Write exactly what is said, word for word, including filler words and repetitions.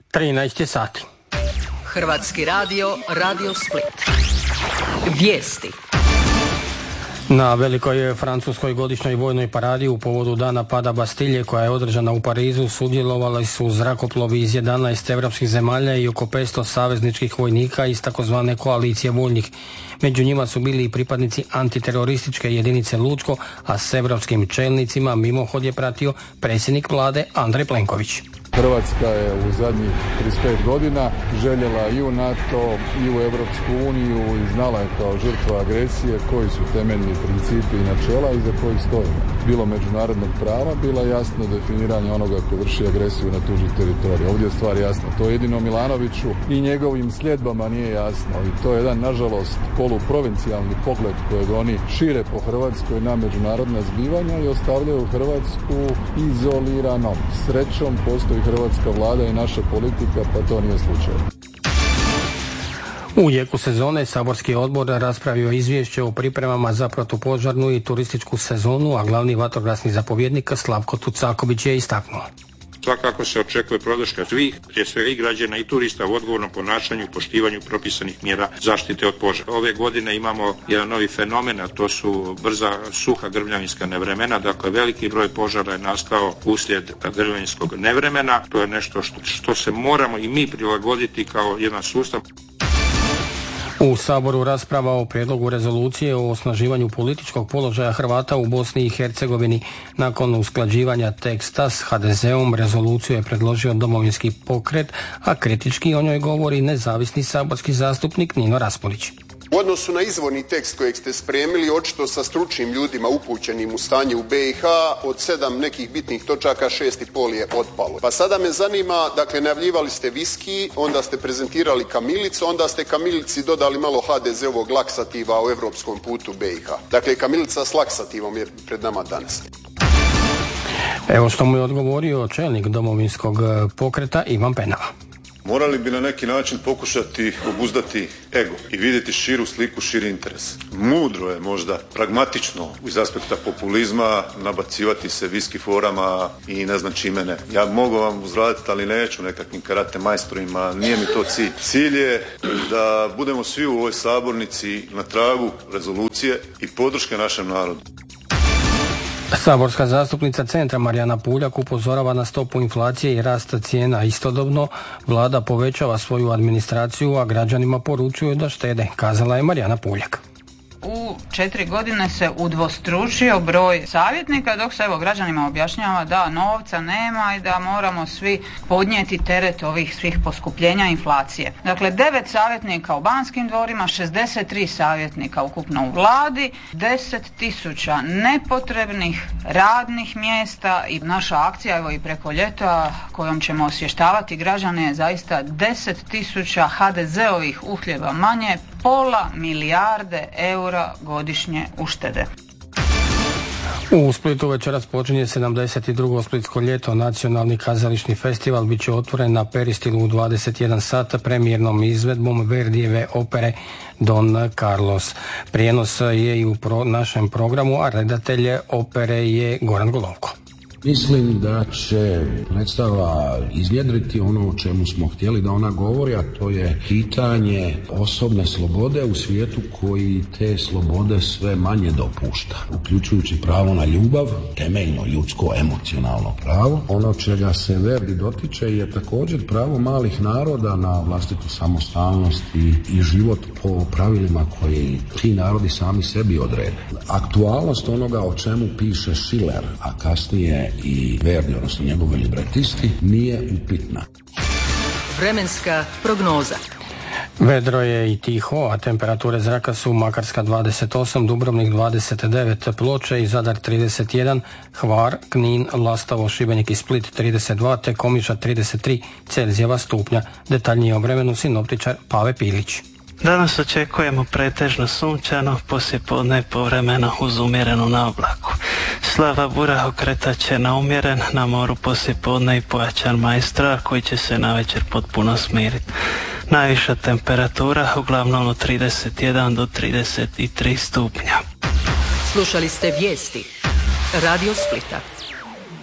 trinaest je sati. Hrvatski radio, Radio Split. Vijesti. Na velikoj francuskoj godišnjoj vojnoj paradi u povodu dana pada Bastilje koja je održana u Parizu sudjelovali su zrakoplovi iz jedanaest evropskih zemalja i oko petsto savezničkih vojnika iz takozvane koalicije voljnih. Među njima su bili i pripadnici antiterorističke jedinice Lučko, a s evropskim čelnicima mimohod je pratio predsjednik vlade Andrej Plenković. Hrvatska je u zadnjih trideset pet godina željela i u NATO i u Europsku uniju i znala je kao žrtva agresije koji su temeljni principi i načela iza kojih stojimo. Bilo međunarodnog prava, bilo jasno definiranje onoga ko vrši agresiju na tuđi teritorij. Ovdje je stvar jasna. To jedino Milanoviću i njegovim sljedbama nije jasno. I to je jedan, nažalost, poluprovincijalni pogled kojeg oni šire po Hrvatskoj na međunarodna zbivanja i ostavljaju Hrvatsku izoliranom. Srećom postoji hrvatska vlada i naša politika, pa to nije slučaj. U jeku sezone saborski odbor raspravio izvješće o pripremama za protupožarnu i turističku sezonu, a glavni vatrogasni zapovjednik Slavko Tucaković je istaknuo. Svakako se očekuje podrška svih, prije svega i građana i turista u odgovornom ponašanju i poštivanju propisanih mjera zaštite od požara. Ove godine imamo jedan novi fenomen, a to su brza suha grmljavinska nevremena, dakle veliki broj požara je nastao uslijed grmljavinskog nevremena. To je nešto što, što se moramo i mi prilagoditi kao jedan sustav. U Saboru rasprava o prijedlogu rezolucije o osnaživanju političkog položaja Hrvata u Bosni i Hercegovini. Nakon usklađivanja teksta s ha de zeom rezoluciju je predložio Domovinski pokret, a kritički o njoj govori nezavisni saborski zastupnik Nino Raspudić. U odnosu na izvorni tekst kojeg ste spremili, očito sa stručnim ljudima upućenim u stanje u be i ha, od sedam nekih bitnih točaka, šest i pol je otpalo. Pa sada me zanima, dakle, najavljivali ste viski, onda ste prezentirali kamilicu, onda ste kamilici dodali malo ha de zeovog laksativa o evropskom putu be i ha. Dakle, kamilica s laksativom je pred nama danas. Evo što mu je odgovorio čelnik Domovinskog pokreta Ivan Penava. Morali bi na neki način pokušati obuzdati ego i vidjeti širu sliku, širi interes. Mudro je možda, pragmatično iz aspekta populizma nabacivati se viski forama i ne znam čime ne. Ja mogu vam uzraditi, ali neću nekakvim karate majstorima, nije mi to cilj. Cilj je da budemo svi u ovoj sabornici na tragu rezolucije i podrške našem narodu. Saborska zastupnica Centra Marijana Puljak upozorava na stopu inflacije i rasta cijena. Istodobno vlada povećava svoju administraciju, a građanima poručuju da štede, kazala je Marijana Puljak. U četiri godine se udvostručio broj savjetnika, dok se evo građanima objašnjava da novca nema i da moramo svi podnijeti teret ovih svih poskupljenja inflacije. Dakle, devet savjetnika u Banskim dvorima, šezdeset tri savjetnika ukupno u vladi, deset tisuća nepotrebnih radnih mjesta i naša akcija, evo i preko ljeta, kojom ćemo osvještavati građane, je zaista deset tisuća ha de zeovih uhljeba manje, pola milijarde eura godišnje uštede. U Splitu večeras počinje sedamdeset drugo Splitsko ljeto. Nacionalni kazališni festival bit će otvoren na Peristilu u dvadeset jedan sata premijernom izvedbom Verdijeve opere Don Carlos. Prijenos je i u pro, našem programu, a redatelj opere je Goran Golovko. Mislim da će predstava iznjedriti ono o čemu smo htjeli da ona govori, a to je pitanje osobne slobode u svijetu koji te slobode sve manje dopušta, uključujući pravo na ljubav, temeljno ljudsko emocionalno pravo. Ono čega se Verdi dotiče je također pravo malih naroda na vlastitu samostalnost i, i život po pravilima koji ti narodi sami sebi odrede. Aktualnost onoga o čemu piše Schiller, a kasnije i Verdi, odnosno njegovi libretisti, nije upitna. Vremenska prognoza. Vedro je i tiho, a temperature zraka su Makarska dvadeset osam, Dubrovnik dvadeset devet, Ploče i Zadar trideset jedan, Hvar, Knin, Lastovo, Šibenik i Split trideset dva, te Komiža trideset tri Celzijeva stupnja. Detaljnije o vremenu sinoptičar Pave Pilić. Danas očekujemo pretežno sunčano, poslijepodne povremeno uz umjerenu naoblaku. Slava bura okretat će na umjeren, na moru poslijepodne i pojačan majstra koji će se navečer potpuno smiriti. Najviša temperatura uglavnom od trideset jedan do trideset tri stupnja. Slušali ste vijesti Radio Splita.